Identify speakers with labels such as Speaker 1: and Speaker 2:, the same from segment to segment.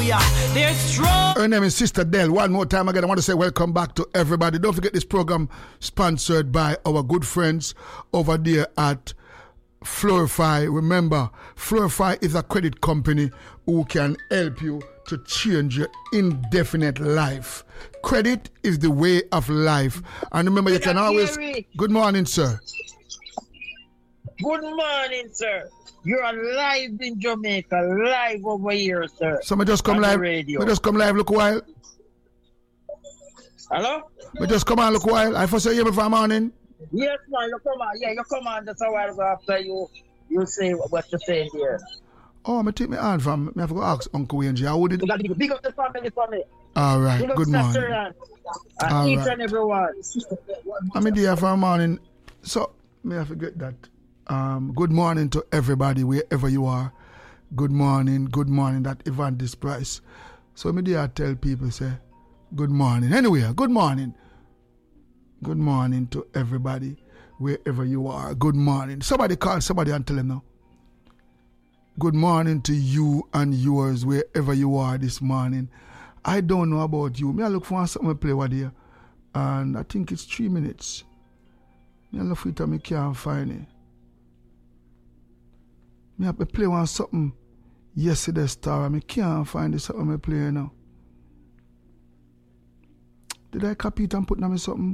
Speaker 1: fire. They're strong.
Speaker 2: Her name is Sister Del. One more time again, I want to say welcome back to everybody. Don't forget this program sponsored by our good friends over there at Flurify. Remember, Flurify is a credit company who can help you to change your indefinite life. Credit is the way of life. And remember, you can always... Good morning, sir.
Speaker 3: Good morning, sir. You're live in Jamaica, live over here, sir.
Speaker 2: So I just come live.
Speaker 3: Radio.
Speaker 2: I just come live, look a while.
Speaker 3: Hello?
Speaker 2: I just come on, look a while. I first say you before morning.
Speaker 3: Yes, man, you come on. Yeah, you come on just a while ago after you say what you're saying there.
Speaker 2: Oh, I take my hand from. I have to go ask Uncle Wayne. How would it?
Speaker 3: You got to big up the family for me.
Speaker 2: All right,
Speaker 3: big up
Speaker 2: good morning.
Speaker 3: And each and everyone.
Speaker 2: I'm here for a morning. So, may I forget that? Good morning to everybody, wherever you are. Good morning, that Evangelist Price. So, me there tell people, say, good morning. Anyway, good morning. Good morning to everybody, wherever you are. Good morning. Somebody call somebody and tell them now. Good morning to you and yours, wherever you are this morning. I don't know about you. Me I look for something to play with here. And I think it's 3 minutes. Me I look for it and I can't find it. Me I play one something yesterday star and I can't find the something I play now. Did I copy it and put on me something?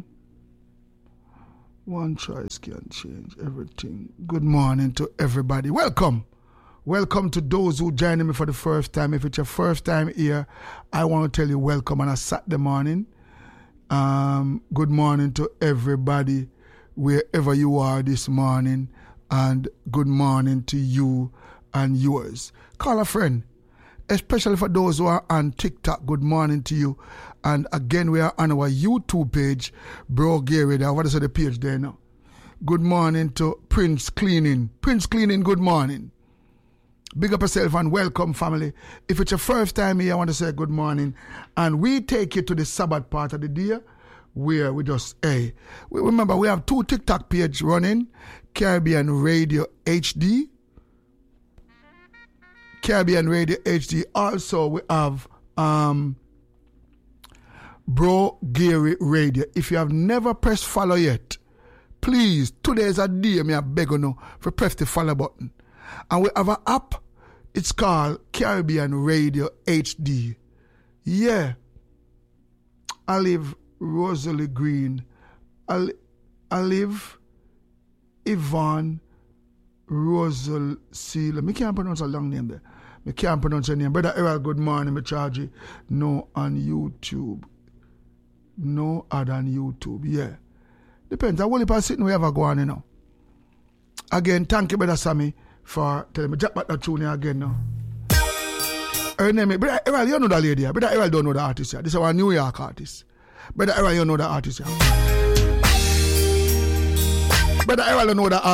Speaker 2: One choice can change everything. Good morning to everybody. Welcome. Welcome to those who joining me for the first time. If it's your first time here, I want to tell you welcome on a Saturday morning. Good morning to everybody, wherever you are this morning. And good morning to you and yours. Call a friend, especially for those who are on TikTok. Good morning to you. And again, we are on our YouTube page, Bro Gary. What is the page there now? Good morning to Prince Cleaning. Prince Cleaning, good morning. Big up yourself and welcome, family. If it's your first time here, I want to say good morning. And we take you to the Sabbath part of the day where we just, remember, we have 2 TikTok pages running. Caribbean Radio HD. Caribbean Radio HD. Also, we have Bro Gary Radio. If you have never pressed follow yet, please, today is a day, I beg you now, for press the follow button. And we have an app. It's called Caribbean Radio HD. Yeah. Olive Rosalie Green. Olive Yvonne Rosalie. I can't pronounce a long name there. I can't pronounce her name. Brother Errol, good morning, me charge you. No on YouTube. No other on YouTube. Yeah. Depends. I will if I sit and we ever go on, you know. Again, thank you, Brother Sammy, for telling me. Jack back that tune again now. Her name is Brother Errol, you know that lady. Brother Errol don't know the artist here. This is our New York artist. Brother Errol, you know the artist here. Brother Errol don't know the artist.